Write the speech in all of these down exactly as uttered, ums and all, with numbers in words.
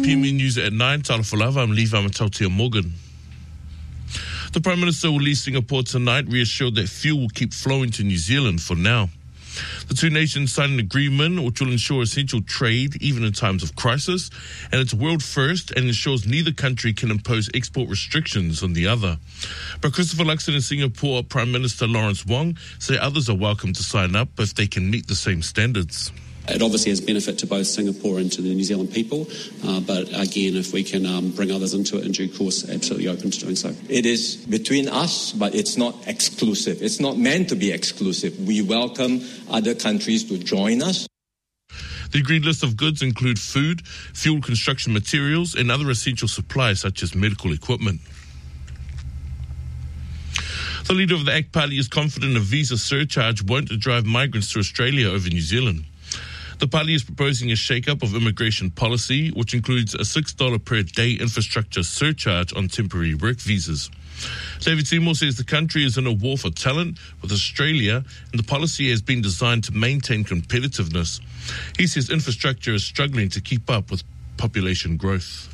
P M E News at nine. Talafalava, I'm Levi Matautia Morgan. The Prime Minister will leave Singapore tonight, reassured that fuel will keep flowing to New Zealand for now. The two nations signed an agreement which will ensure essential trade even in times of crisis, and it's world first and ensures neither country can impose export restrictions on the other. But Christopher Luxon in Singapore, Prime Minister Lawrence Wong say others are welcome to sign up if they can meet the same standards. It obviously has benefit to both Singapore and to the New Zealand people, uh, but again, if we can um, bring others into it in due course, absolutely open to doing so. It is between us, but it's not exclusive. It's not meant to be exclusive. We welcome other countries to join us. The agreed list of goods include food, fuel, construction materials, and other essential supplies such as medical equipment. The leader of the A C T Party is confident a visa surcharge won't drive migrants to Australia over New Zealand. The party is proposing a shake-up of immigration policy, which includes a six dollars per day infrastructure surcharge on temporary work visas. David Seymour says the country is in a war for talent with Australia, and the policy has been designed to maintain competitiveness. He says infrastructure is struggling to keep up with population growth.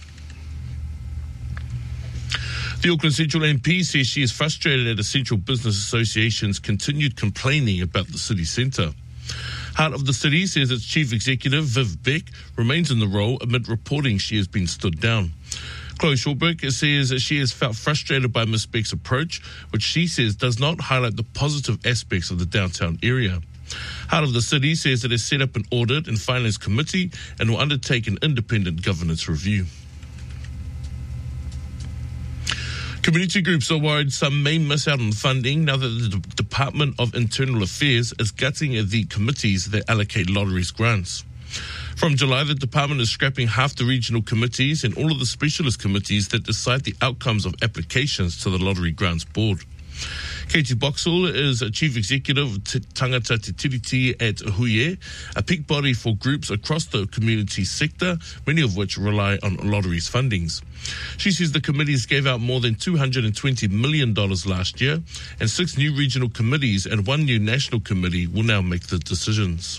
The Auckland Central M P says she is frustrated at Essential Business Association's continued complaining about the city centre. Heart of the City says its chief executive, Viv Beck, remains in the role amid reporting she has been stood down. Chloe Shawberg says that she has felt frustrated by Miz Beck's approach, which she says does not highlight the positive aspects of the downtown area. Heart of the City says it has set up an audit and finance committee and will undertake an independent governance review. Community groups are worried some may miss out on funding now that the D- Department of Internal Affairs is gutting the committees that allocate lotteries grants. From July, the department is scrapping half the regional committees and all of the specialist committees that decide the outcomes of applications to the Lottery Grants Board. Katie Boxall is a chief executive of T- Tangata Te Tiriti at Huye, a peak body for groups across the community sector, many of which rely on lotteries fundings. She says the committees gave out more than two hundred twenty million dollars last year, and six new regional committees and one new national committee will now make the decisions.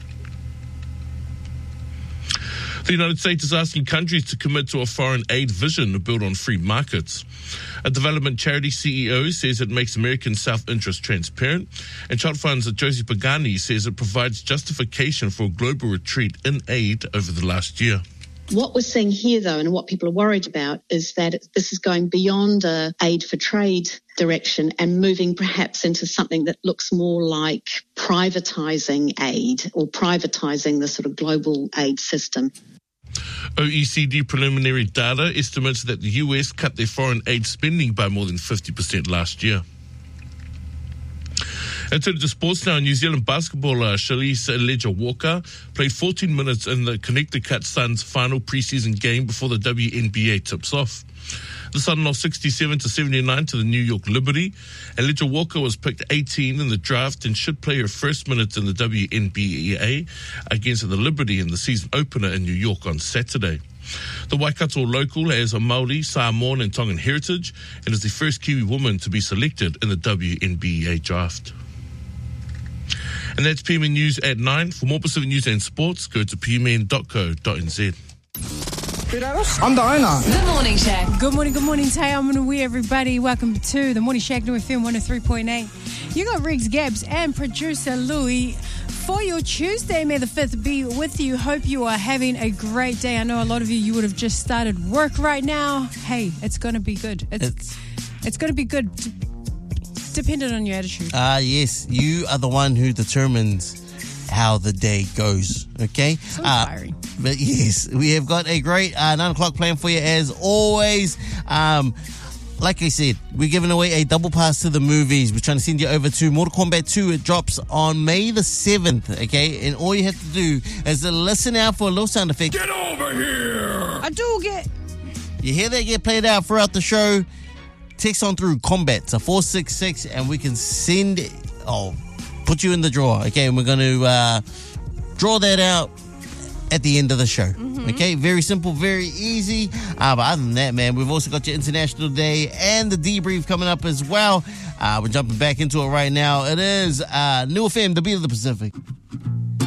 The United States is asking countries to commit to a foreign aid vision built on free markets. A development charity C E O says it makes American self-interest transparent, and Child Fund's Josie Pagani says it provides justification for a global retreat in aid over the last year. What we're seeing here, though, and what people are worried about is that this is going beyond a aid for trade direction and moving perhaps into something that looks more like privatising aid or privatising the sort of global aid system. O E C D preliminary data estimates that the U S cut their foreign aid spending by more than fifty percent last year. And turning to sports now, New Zealand basketballer Shalise Leger-Walker played fourteen minutes in the Connecticut Suns' final preseason game before the W N B A tips off. The Sun lost sixty-seven to seventy-nine to the New York Liberty, and Leger-Walker was picked eighteen in the draft and should play her first minutes in the W N B A against the Liberty in the season opener in New York on Saturday. The Waikato local has a Māori, Samoan and Tongan heritage and is the first Kiwi woman to be selected in the W N B A draft. And that's P M N News at nine. For more Pacific news and sports, go to p m n dot co dot n z. I'm the owner. The Morning Shack. Good morning, good morning, Tay. I'm Manui, everybody. Welcome to the Morning Shack, New F M one oh three point eight. You got Riggs, Gabs, and producer Louie. For your Tuesday, May the fifth be with you. Hope you are having a great day. I know a lot of you, you would have just started work right now. Hey, it's going to be good. It's it's, it's going to be good, d- dependent on your attitude. Ah, uh, yes. You are the one who determines how the day goes, okay? So inspiring. Uh, but yes, we have got a great uh, nine o'clock plan for you as always. Um, like I said, we're giving away a double pass to the movies. We're trying to send you over to Mortal Kombat two. It drops on May the seventh, okay? And all you have to do is to listen out for a little sound effect. Get over here! I do get... You hear that get played out throughout the show? Text on through Combat to four six six and we can send... Oh... put you in the draw, okay? And we're going to uh, draw that out at the end of the show, mm-hmm. okay? Very simple, very easy. Uh, but other than that, man, we've also got your International Day and the debrief coming up as well. Uh, we're jumping back into it right now. It is uh, New F M, the Beat of the Pacific.